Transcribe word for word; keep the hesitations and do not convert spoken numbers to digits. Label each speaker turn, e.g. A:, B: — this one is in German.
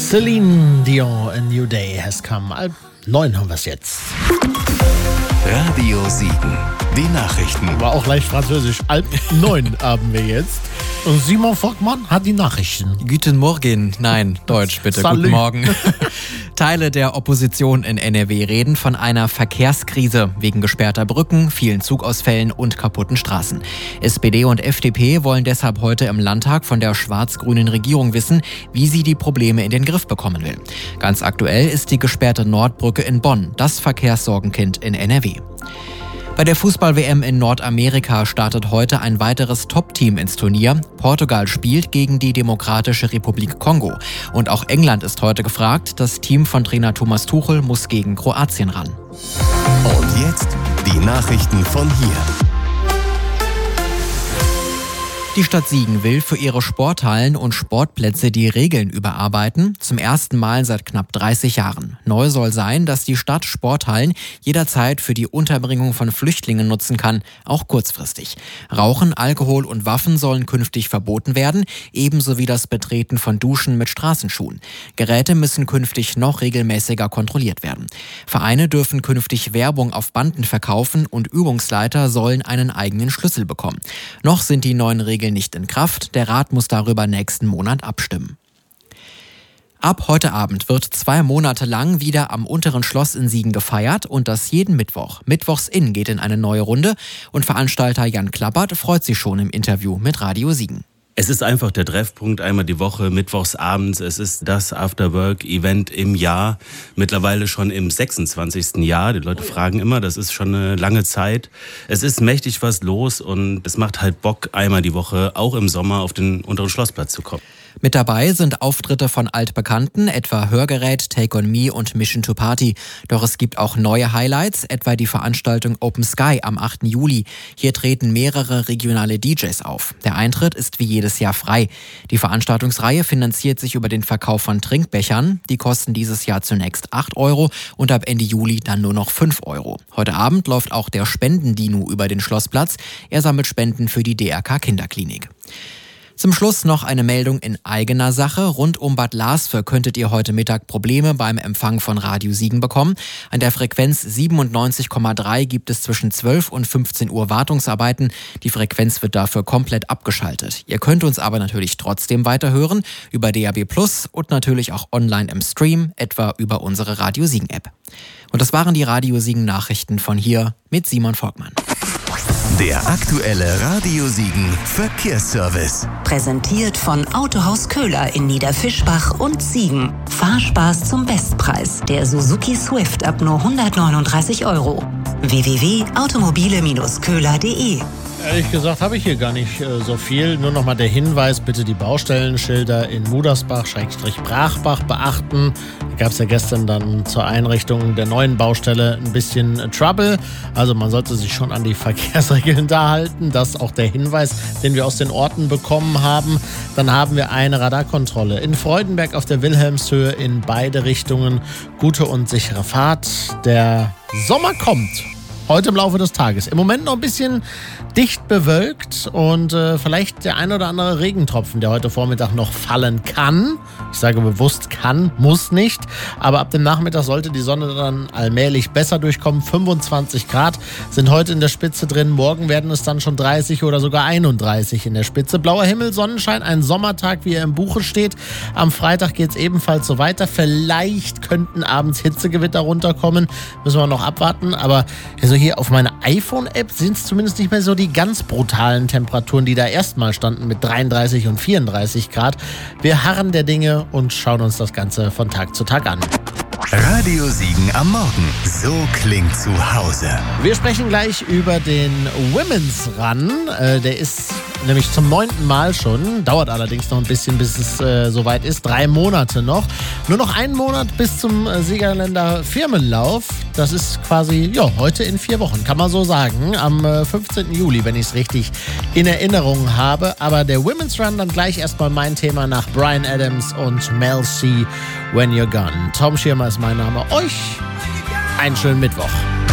A: Celine Dion, A New Day has come. Halb neun haben wir es jetzt.
B: Radio Siegen, die Nachrichten.
A: War auch leicht französisch. Halb neun haben wir jetzt. Und Simon Volkmann hat die Nachrichten.
C: Guten Morgen. Nein, Deutsch bitte.
A: Salut.
C: Guten Morgen. Teile der Opposition in N R W reden von einer Verkehrskrise wegen gesperrter Brücken, vielen Zugausfällen und kaputten Straßen. S P D und F D P wollen deshalb heute im Landtag von der schwarz-grünen Regierung wissen, wie sie die Probleme in den Griff bekommen will. Ganz aktuell ist die gesperrte Nordbrücke in Bonn das Verkehrssorgenkind in N R W. Bei der Fußball-W M in Nordamerika startet heute ein weiteres Top-Team ins Turnier. Portugal spielt gegen die Demokratische Republik Kongo. Und auch England ist heute gefragt. Das Team von Trainer Thomas Tuchel muss gegen Kroatien ran.
B: Und jetzt die Nachrichten von hier.
C: Die Stadt Siegen will für ihre Sporthallen und Sportplätze die Regeln überarbeiten, zum ersten Mal seit knapp dreißig Jahren. Neu soll sein, dass die Stadt Sporthallen jederzeit für die Unterbringung von Flüchtlingen nutzen kann, auch kurzfristig. Rauchen, Alkohol und Waffen sollen künftig verboten werden, ebenso wie das Betreten von Duschen mit Straßenschuhen. Geräte müssen künftig noch regelmäßiger kontrolliert werden. Vereine dürfen künftig Werbung auf Banden verkaufen und Übungsleiter sollen einen eigenen Schlüssel bekommen. Noch sind die neuen Regeln nicht in Kraft. Der Rat muss darüber nächsten Monat abstimmen. Ab heute Abend wird zwei Monate lang wieder am Unteren Schloss in Siegen gefeiert und das jeden Mittwoch. Mittwochs in geht in eine neue Runde und Veranstalter Jan Klappert freut sich schon im Interview mit Radio Siegen.
D: Es ist einfach der Treffpunkt einmal die Woche, mittwochs abends. Es ist das Afterwork-Event im Jahr, mittlerweile schon im sechsundzwanzigsten Jahr. Die Leute fragen immer, das ist schon eine lange Zeit. Es ist mächtig was los und es macht halt Bock, einmal die Woche, auch im Sommer, auf den Unteren Schlossplatz zu kommen.
C: Mit dabei sind Auftritte von Altbekannten, etwa Hörgerät, Take on Me und Mission to Party. Doch es gibt auch neue Highlights, etwa die Veranstaltung Open Sky am achten Juli. Hier treten mehrere regionale D Js auf. Der Eintritt ist wie jedes Jahr frei. Die Veranstaltungsreihe finanziert sich über den Verkauf von Trinkbechern. Die kosten dieses Jahr zunächst acht Euro und ab Ende Juli dann nur noch fünf Euro. Heute Abend läuft auch der Spendendino über den Schlossplatz. Er sammelt Spenden für die D R K Kinderklinik. Zum Schluss noch eine Meldung in eigener Sache. Rund um Bad Larsve könntet ihr heute Mittag Probleme beim Empfang von Radio Siegen bekommen. An der Frequenz siebenundneunzig Komma drei gibt es zwischen zwölf und fünfzehn Uhr Wartungsarbeiten. Die Frequenz wird dafür komplett abgeschaltet. Ihr könnt uns aber natürlich trotzdem weiterhören über D A B plus und natürlich auch online im Stream, etwa über unsere Radio Siegen App. Und das waren die Radio Siegen Nachrichten von hier mit Simon Volkmann.
B: Der aktuelle Radio Siegen Verkehrsservice.
E: Präsentiert von Autohaus Köhler in Niederfischbach und Siegen. Fahrspaß zum Bestpreis. Der Suzuki Swift ab nur hundertneununddreißig Euro. w w w punkt automobile köhler punkt de.
A: Ehrlich gesagt habe ich hier gar nicht äh, so viel. Nur nochmal der Hinweis, bitte die Baustellenschilder in Mudersbach-Brachbach beachten. Da gab es ja gestern dann zur Einrichtung der neuen Baustelle ein bisschen äh, Trouble. Also man sollte sich schon an die Verkehrsregeln da halten. Das ist auch der Hinweis, den wir aus den Orten bekommen haben. Dann haben wir eine Radarkontrolle in Freudenberg auf der Wilhelmshöhe in beide Richtungen. Gute und sichere Fahrt. Der Sommer kommt. Heute im Laufe des Tages. Im Moment noch ein bisschen dicht bewölkt und äh, vielleicht der ein oder andere Regentropfen, der heute Vormittag noch fallen kann. Ich sage bewusst kann, muss nicht. Aber ab dem Nachmittag sollte die Sonne dann allmählich besser durchkommen. fünfundzwanzig Grad sind heute in der Spitze drin. Morgen werden es dann schon dreißig oder sogar einunddreißig in der Spitze. Blauer Himmel, Sonnenschein, ein Sommertag, wie er im Buche steht. Am Freitag geht es ebenfalls so weiter. Vielleicht könnten abends Hitzegewitter runterkommen. Müssen wir noch abwarten. Aber also hier auf meiner iPhone-App sind es zumindest nicht mehr so die ganz brutalen Temperaturen, die da erstmal standen mit dreiunddreißig und vierunddreißig Grad. Wir harren der Dinge und schauen uns das Ganze von Tag zu Tag an.
B: Radio Siegen am Morgen. So klingt zu Hause.
A: Wir sprechen gleich über den Women's Run. Äh, der ist nämlich zum neunten Mal schon. Dauert allerdings noch ein bisschen, bis es äh, soweit ist. Drei Monate noch. Nur noch einen Monat bis zum äh, Siegerländer Firmenlauf. Das ist quasi ja, heute in vier Wochen, kann man so sagen. Am äh, fünfzehnten Juli, wenn ich es richtig in Erinnerung habe. Aber der Women's Run dann gleich erstmal mein Thema nach Bryan Adams und Mel C. When You're Gone. Tom Schirmer ist mein Name. Euch einen schönen Mittwoch.